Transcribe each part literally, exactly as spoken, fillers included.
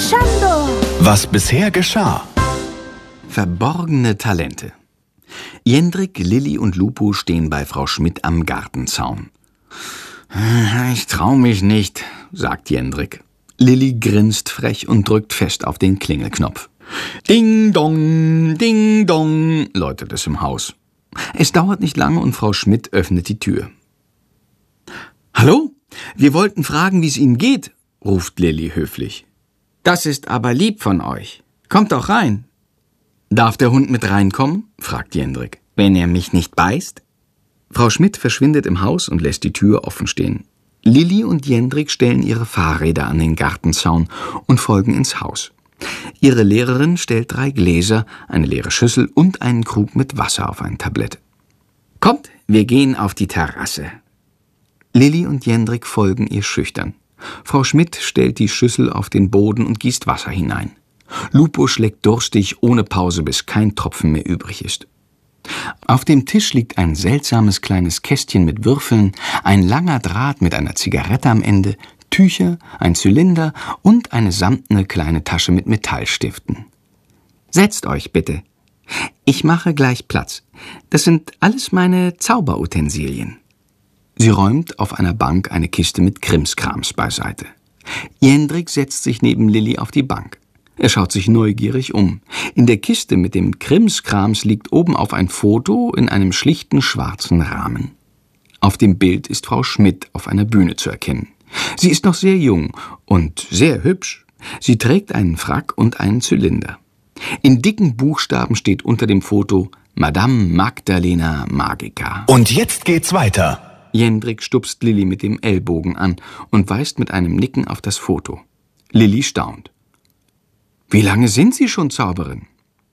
Schandor. Was bisher geschah. Verborgene Talente. Jendrik, Lilli und Lupo stehen bei Frau Schmidt am Gartenzaun. »Ich trau mich nicht«, sagt Jendrik. Lilli grinst frech und drückt fest auf den Klingelknopf. »Ding dong, ding dong«, läutet es im Haus. Es dauert nicht lange und Frau Schmidt öffnet die Tür. »Hallo? Wir wollten fragen, wie es Ihnen geht«, ruft Lilli höflich. »Das ist aber lieb von euch. Kommt doch rein.« »Darf der Hund mit reinkommen?« fragt Jendrik. »Wenn er mich nicht beißt?« Frau Schmidt verschwindet im Haus und lässt die Tür offen stehen. Lilli und Jendrik stellen ihre Fahrräder an den Gartenzaun und folgen ins Haus. Ihre Lehrerin stellt drei Gläser, eine leere Schüssel und einen Krug mit Wasser auf ein Tablett. »Kommt, wir gehen auf die Terrasse.« Lilli und Jendrik folgen ihr schüchtern. Frau Schmidt stellt die Schüssel auf den Boden und gießt Wasser hinein. Lupo schlägt durstig ohne Pause, bis kein Tropfen mehr übrig ist. Auf dem Tisch liegt ein seltsames kleines Kästchen mit Würfeln, ein langer Draht mit einer Zigarette am Ende, Tücher, ein Zylinder und eine samtene kleine Tasche mit Metallstiften. »Setzt euch bitte. Ich mache gleich Platz. Das sind alles meine Zauberutensilien.« Sie räumt auf einer Bank eine Kiste mit Krimskrams beiseite. Jendrik setzt sich neben Lilli auf die Bank. Er schaut sich neugierig um. In der Kiste mit dem Krimskrams liegt oben auf ein Foto in einem schlichten schwarzen Rahmen. Auf dem Bild ist Frau Schmidt auf einer Bühne zu erkennen. Sie ist noch sehr jung und sehr hübsch. Sie trägt einen Frack und einen Zylinder. In dicken Buchstaben steht unter dem Foto Madame Magdalena Magica. Und jetzt geht's weiter. Jendrik stupst Lilli mit dem Ellbogen an und weist mit einem Nicken auf das Foto. Lilli staunt. »Wie lange sind Sie schon Zauberin?«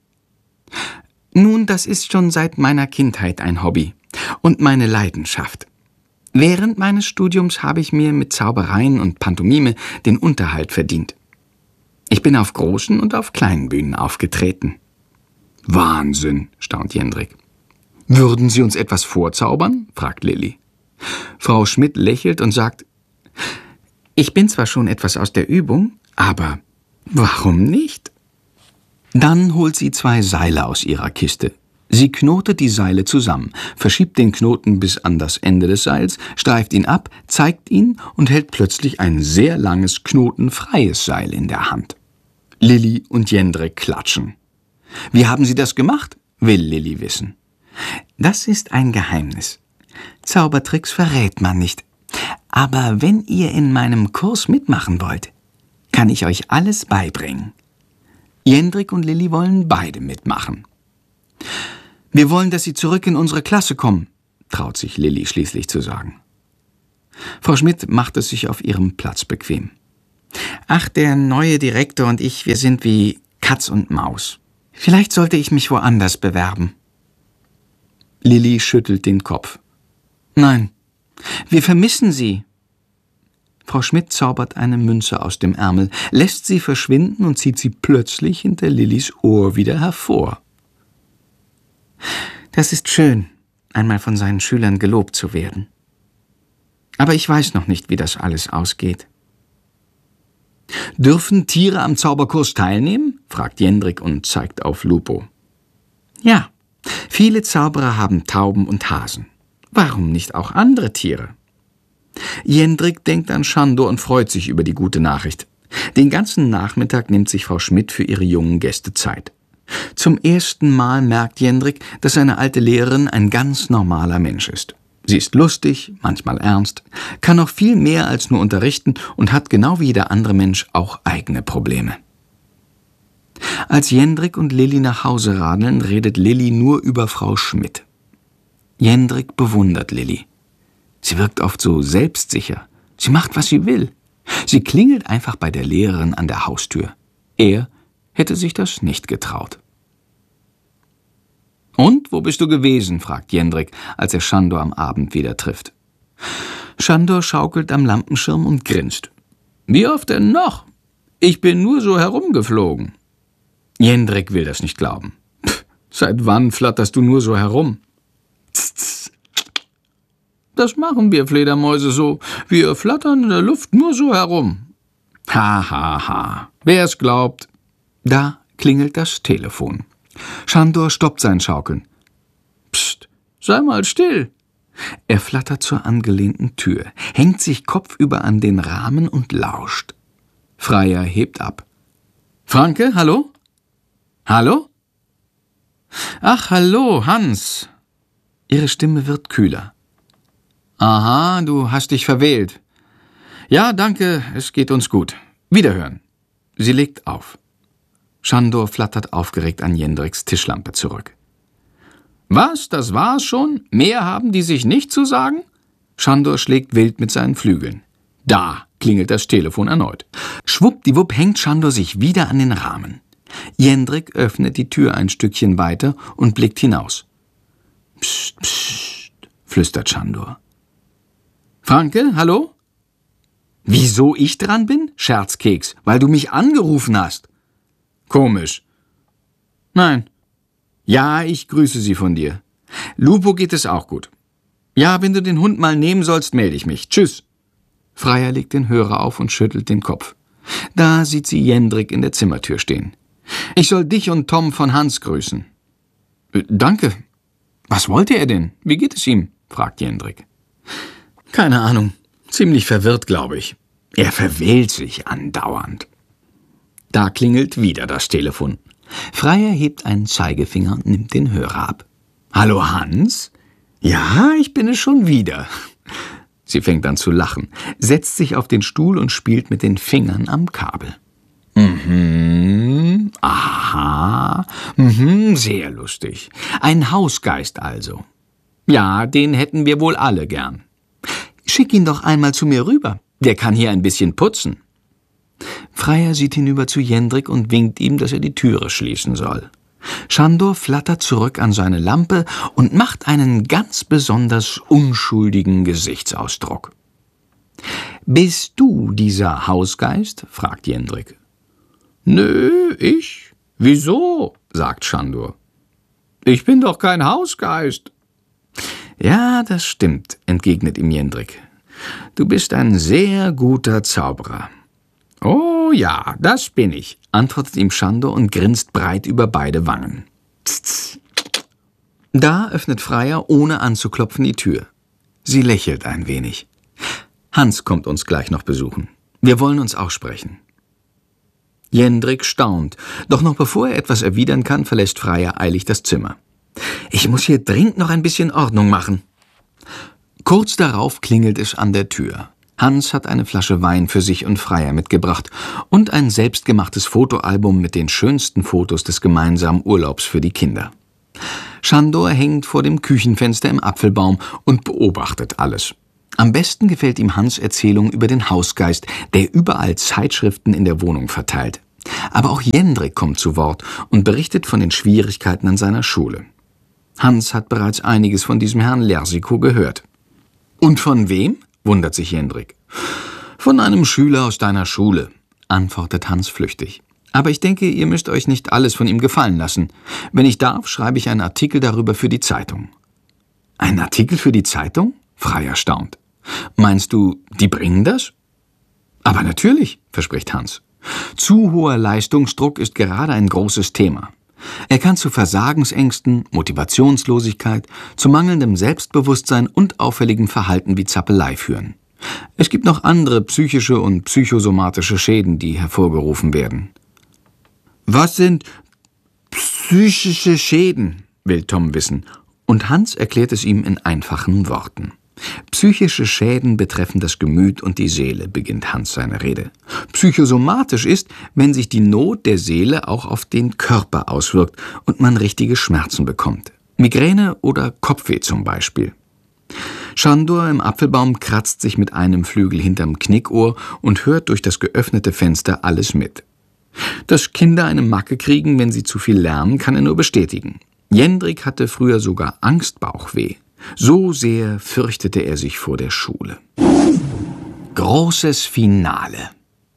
»Nun, das ist schon seit meiner Kindheit ein Hobby und meine Leidenschaft. Während meines Studiums habe ich mir mit Zaubereien und Pantomime den Unterhalt verdient. Ich bin auf großen und auf kleinen Bühnen aufgetreten.« »Wahnsinn«, staunt Jendrik. »Würden Sie uns etwas vorzaubern?« fragt Lilli. Frau Schmidt lächelt und sagt, »Ich bin zwar schon etwas aus der Übung, aber warum nicht?« Dann holt sie zwei Seile aus ihrer Kiste. Sie knotet die Seile zusammen, verschiebt den Knoten bis an das Ende des Seils, streift ihn ab, zeigt ihn und hält plötzlich ein sehr langes, knotenfreies Seil in der Hand. Lilli und Jendrik klatschen. »Wie haben Sie das gemacht?« will Lilli wissen. »Das ist ein Geheimnis. Zaubertricks verrät man nicht. Aber wenn ihr in meinem Kurs mitmachen wollt, kann ich euch alles beibringen.« Jendrik und Lilli wollen beide mitmachen. »Wir wollen, dass Sie zurück in unsere Klasse kommen«, traut sich Lilli schließlich zu sagen. Frau Schmidt macht es sich auf ihrem Platz bequem. »Ach, der neue Direktor und ich, wir sind wie Katz und Maus. Vielleicht sollte ich mich woanders bewerben.« Lilli schüttelt den Kopf. »Nein, wir vermissen Sie.« Frau Schmidt zaubert eine Münze aus dem Ärmel, lässt sie verschwinden und zieht sie plötzlich hinter Lillis Ohr wieder hervor. »Das ist schön, einmal von seinen Schülern gelobt zu werden. Aber ich weiß noch nicht, wie das alles ausgeht.« »Dürfen Tiere am Zauberkurs teilnehmen?« fragt Jendrik und zeigt auf Lupo. »Ja, viele Zauberer haben Tauben und Hasen. Warum nicht auch andere Tiere?« Jendrik denkt an Schandor und freut sich über die gute Nachricht. Den ganzen Nachmittag nimmt sich Frau Schmidt für ihre jungen Gäste Zeit. Zum ersten Mal merkt Jendrik, dass seine alte Lehrerin ein ganz normaler Mensch ist. Sie ist lustig, manchmal ernst, kann noch viel mehr als nur unterrichten und hat genau wie jeder andere Mensch auch eigene Probleme. Als Jendrik und Lilli nach Hause radeln, redet Lilli nur über Frau Schmidt. Jendrik bewundert Lilli. Sie wirkt oft so selbstsicher. Sie macht, was sie will. Sie klingelt einfach bei der Lehrerin an der Haustür. Er hätte sich das nicht getraut. »Und, wo bist du gewesen?« fragt Jendrik, als er Schandor am Abend wieder trifft. Schandor schaukelt am Lampenschirm und grinst. »Wie oft denn noch? Ich bin nur so herumgeflogen.« Jendrik will das nicht glauben. Pff, »Seit wann flatterst du nur so herum?« Tss, tss. »Das machen wir Fledermäuse so. Wir flattern in der Luft nur so herum.« Ha, ha, ha. Wer es glaubt. Da klingelt das Telefon. Sándor stoppt sein Schaukeln. Psst, sei mal still. Er flattert zur angelehnten Tür, hängt sich kopfüber an den Rahmen und lauscht. Freier hebt ab. Franke, hallo? Hallo? Ach, hallo, Hans. Ihre Stimme wird kühler. Aha, du hast dich verwählt. Ja, danke, es geht uns gut. Wiederhören. Sie legt auf. Sándor flattert aufgeregt an Jendriks Tischlampe zurück. Was, das war's schon? Mehr haben die sich nicht zu sagen? Sándor schlägt wild mit seinen Flügeln. Da klingelt das Telefon erneut. Schwuppdiwupp hängt Sándor sich wieder an den Rahmen. Jendrik öffnet die Tür ein Stückchen weiter und blickt hinaus. Psst, psst, flüstert Sándor. Franke, hallo? Wieso ich dran bin? Scherzkeks, weil du mich angerufen hast. Komisch. Nein. Ja, ich grüße Sie von dir. Lupo geht es auch gut. Ja, wenn du den Hund mal nehmen sollst, melde ich mich. Tschüss. Freier legt den Hörer auf und schüttelt den Kopf. Da sieht sie Jendrik in der Zimmertür stehen. Ich soll dich und Tom von Hans grüßen. Äh, danke. Was wollte er denn? Wie geht es ihm? Fragt Jendrik. Keine Ahnung. Ziemlich verwirrt, glaube ich. Er verwählt sich andauernd. Da klingelt wieder das Telefon. Freier hebt einen Zeigefinger und nimmt den Hörer ab. Hallo Hans? Ja, ich bin es schon wieder. Sie fängt an zu lachen, setzt sich auf den Stuhl und spielt mit den Fingern am Kabel. Mhm, aha, mhm, sehr lustig. Ein Hausgeist also. Ja, den hätten wir wohl alle gern. Schick ihn doch einmal zu mir rüber. Der kann hier ein bisschen putzen. Freier sieht hinüber zu Jendrik und winkt ihm, dass er die Türe schließen soll. Sándor flattert zurück an seine Lampe und macht einen ganz besonders unschuldigen Gesichtsausdruck. »Bist du dieser Hausgeist?« fragt Jendrik. »Nö, ich? Wieso?« sagt Sándor. »Ich bin doch kein Hausgeist.« »Ja, das stimmt«, entgegnet ihm Jendrik. »Du bist ein sehr guter Zauberer.« »Oh ja, das bin ich«, antwortet ihm Sándor und grinst breit über beide Wangen. Tz. Da öffnet Freier, ohne anzuklopfen, die Tür. Sie lächelt ein wenig. Hans kommt uns gleich noch besuchen. Wir wollen uns auch sprechen. Jendrik staunt, doch noch bevor er etwas erwidern kann, verlässt Freier eilig das Zimmer. »Ich muss hier dringend noch ein bisschen Ordnung machen.« Kurz darauf klingelt es an der Tür. Hans hat eine Flasche Wein für sich und Freier mitgebracht und ein selbstgemachtes Fotoalbum mit den schönsten Fotos des gemeinsamen Urlaubs für die Kinder. Sándor hängt vor dem Küchenfenster im Apfelbaum und beobachtet alles. Am besten gefällt ihm Hans' Erzählung über den Hausgeist, der überall Zeitschriften in der Wohnung verteilt. Aber auch Jendrik kommt zu Wort und berichtet von den Schwierigkeiten an seiner Schule. Hans hat bereits einiges von diesem Herrn Lersikow gehört. »Und von wem?« wundert sich Jendrik. »Von einem Schüler aus deiner Schule«, antwortet Hans flüchtig. »Aber ich denke, ihr müsst euch nicht alles von ihm gefallen lassen. Wenn ich darf, schreibe ich einen Artikel darüber für die Zeitung.« »Einen Artikel für die Zeitung?« Freier staunt. »Meinst du, die bringen das?« »Aber natürlich«, verspricht Hans. »Zu hoher Leistungsdruck ist gerade ein großes Thema. Er kann zu Versagensängsten, Motivationslosigkeit, zu mangelndem Selbstbewusstsein und auffälligem Verhalten wie Zappelei führen. Es gibt noch andere psychische und psychosomatische Schäden, die hervorgerufen werden.« »Was sind psychische Schäden?« will Tom wissen, und Hans erklärt es ihm in einfachen Worten. »Psychische Schäden betreffen das Gemüt und die Seele«, beginnt Hans seine Rede. »Psychosomatisch ist, wenn sich die Not der Seele auch auf den Körper auswirkt und man richtige Schmerzen bekommt. Migräne oder Kopfweh zum Beispiel.« Sándor im Apfelbaum kratzt sich mit einem Flügel hinterm Knickohr und hört durch das geöffnete Fenster alles mit. Dass Kinder eine Macke kriegen, wenn sie zu viel lernen, kann er nur bestätigen. Jendrik hatte früher sogar Angstbauchweh. So sehr fürchtete er sich vor der Schule. Großes Finale.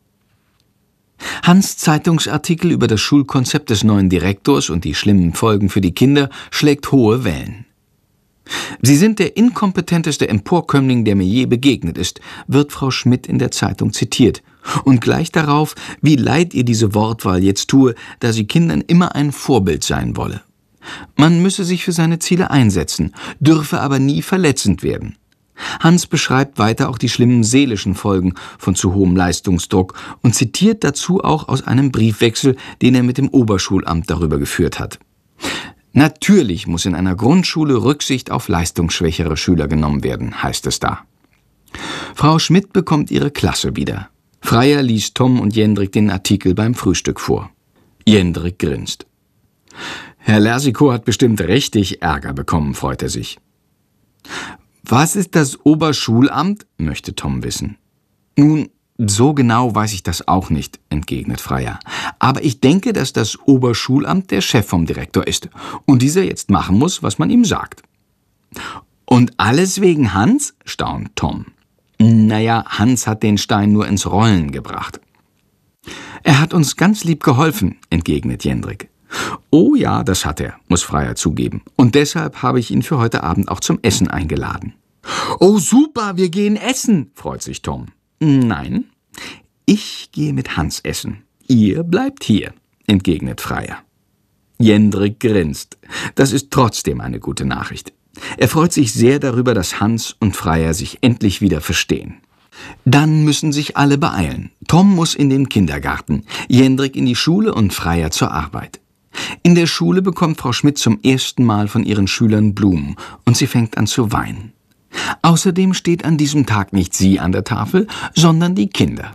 Hans' Zeitungsartikel über das Schulkonzept des neuen Direktors und die schlimmen Folgen für die Kinder schlägt hohe Wellen. »Sie sind der inkompetenteste Emporkömmling, der mir je begegnet ist«, wird Frau Schmidt in der Zeitung zitiert, Und gleich darauf, wie leid ihr diese Wortwahl jetzt tue, da sie Kindern immer ein Vorbild sein wolle. Man müsse sich für seine Ziele einsetzen, dürfe aber nie verletzend werden. Hans beschreibt weiter auch die schlimmen seelischen Folgen von zu hohem Leistungsdruck und zitiert dazu auch aus einem Briefwechsel, den er mit dem Oberschulamt darüber geführt hat. Natürlich muss in einer Grundschule Rücksicht auf leistungsschwächere Schüler genommen werden, heißt es da. Frau Schmidt bekommt ihre Klasse wieder. Freier liest Tom und Jendrik den Artikel beim Frühstück vor. Jendrik grinst. Herr Lersikow hat bestimmt richtig Ärger bekommen, freut er sich. Was ist das Oberschulamt? Möchte Tom wissen. Nun, so genau weiß ich das auch nicht, entgegnet Freier. Aber ich denke, dass das Oberschulamt der Chef vom Direktor ist und dieser jetzt machen muss, was man ihm sagt. Und alles wegen Hans? Staunt Tom. Naja, Hans hat den Stein nur ins Rollen gebracht. Er hat uns ganz lieb geholfen, entgegnet Jendrik. Oh ja, das hat er, muss Freier zugeben. Und deshalb habe ich ihn für heute Abend auch zum Essen eingeladen. Oh super, wir gehen essen, freut sich Tom. Nein, ich gehe mit Hans essen. Ihr bleibt hier, entgegnet Freier. Jendrik grinst. Das ist trotzdem eine gute Nachricht. Er freut sich sehr darüber, dass Hans und Freier sich endlich wieder verstehen. Dann müssen sich alle beeilen. Tom muss in den Kindergarten, Jendrik in die Schule und Freier zur Arbeit. In der Schule bekommt Frau Schmidt zum ersten Mal von ihren Schülern Blumen und sie fängt an zu weinen. Außerdem steht an diesem Tag nicht sie an der Tafel, sondern die Kinder.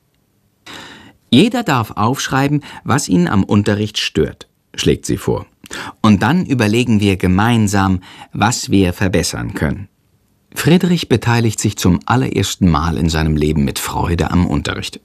Jeder darf aufschreiben, was ihn am Unterricht stört, schlägt sie vor. Und dann überlegen wir gemeinsam, was wir verbessern können. Friedrich beteiligt sich zum allerersten Mal in seinem Leben mit Freude am Unterricht.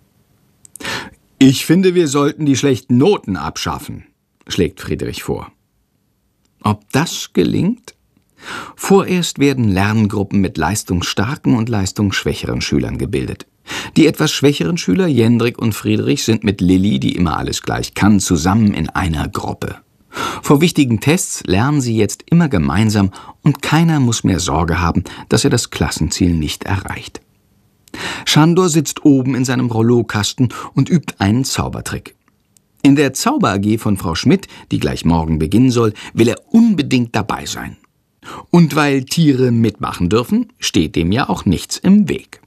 Ich finde, wir sollten die schlechten Noten abschaffen, schlägt Friedrich vor. Ob das gelingt? Vorerst werden Lerngruppen mit leistungsstarken und leistungsschwächeren Schülern gebildet. Die etwas schwächeren Schüler, Jendrik und Friedrich, sind mit Lilli, die immer alles gleich kann, zusammen in einer Gruppe. Vor wichtigen Tests lernen sie jetzt immer gemeinsam und keiner muss mehr Sorge haben, dass er das Klassenziel nicht erreicht. Schandor sitzt oben in seinem Rollokasten und übt einen Zaubertrick. In der Zauber-A G von Frau Schmidt, die gleich morgen beginnen soll, will er unbedingt dabei sein. Und weil Tiere mitmachen dürfen, steht dem ja auch nichts im Weg.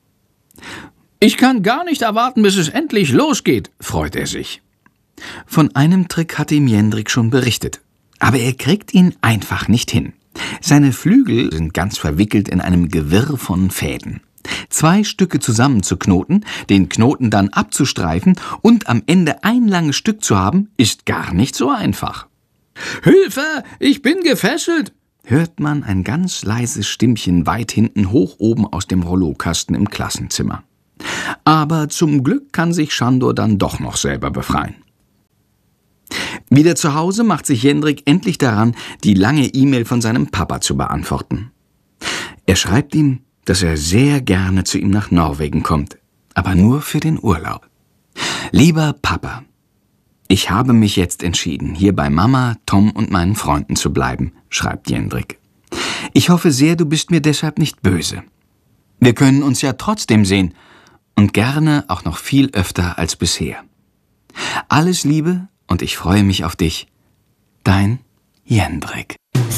Ich kann gar nicht erwarten, bis es endlich losgeht, freut er sich. Von einem Trick hatte ihm Jendrik schon berichtet, aber er kriegt ihn einfach nicht hin. Seine Flügel sind ganz verwickelt in einem Gewirr von Fäden. Zwei Stücke zusammenzuknoten, den Knoten dann abzustreifen und am Ende ein langes Stück zu haben, ist gar nicht so einfach. »Hilfe, ich bin gefesselt«, hört man ein ganz leises Stimmchen weit hinten hoch oben aus dem Rollokasten im Klassenzimmer. Aber zum Glück kann sich Schandor dann doch noch selber befreien. Wieder zu Hause macht sich Jendrik endlich daran, die lange E-Mail von seinem Papa zu beantworten. Er schreibt ihm, dass er sehr gerne zu ihm nach Norwegen kommt, aber nur für den Urlaub. Lieber Papa, ich habe mich jetzt entschieden, hier bei Mama, Tom und meinen Freunden zu bleiben, schreibt Jendrik. Ich hoffe sehr, du bist mir deshalb nicht böse. Wir können uns ja trotzdem sehen und gerne auch noch viel öfter als bisher. Alles Liebe und ich freue mich auf dich. Dein Jendrik.